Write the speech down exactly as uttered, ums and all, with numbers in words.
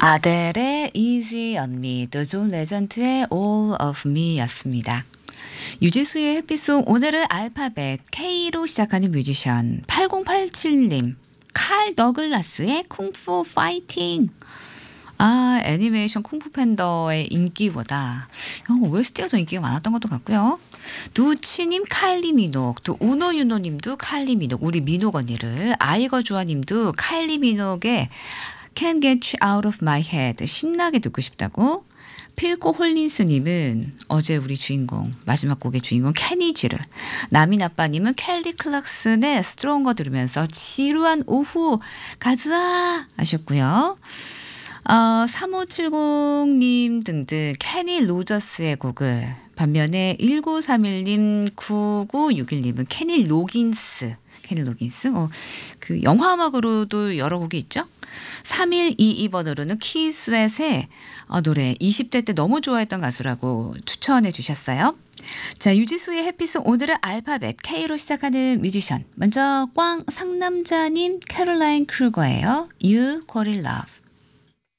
아델의 Easy on Me, 또 존 레전트의 All of Me였습니다. 유지수의 햇빛송, 오늘은 알파벳 K로 시작하는 뮤지션 팔공팔칠님, 칼 더글라스의 쿵푸 파이팅. 아, 애니메이션 쿵푸 팬더의 인기보다 오에스티가 더 인기가 많았던 것도 같고요. 두치님 카일리 미녹, 또 우노유노님도 카일리 미녹, 우리 미녹 언니를, 아이거 조아님도 카일리 미녹의 Can't Get You Out of My Head 신나게 듣고 싶다고. 필코 홀린스님은 어제 우리 주인공, 마지막 곡의 주인공 케니지를, 남인 아빠님은 켈리 클락슨의 스트롱거 들으면서 지루한 오후 가자 하셨고요. 어, 삼오칠공님 등등 케니 로저스의 곡을, 반면에 일구삼일님, 구구육일님은 케니 로긴스, 케니 로긴스, 어, 그 영화 음악으로도 여러 곡이 있죠. 삼일이이번으로는 키스웨트의 어, 노래 이십 대 때 너무 좋아했던 가수라고 추천해 주셨어요. 자, 유지수의 해피송, 오늘은 알파벳 K로 시작하는 뮤지션. 먼저 꽝 상남자님 캐롤라인 크루거예요. You Call It Love.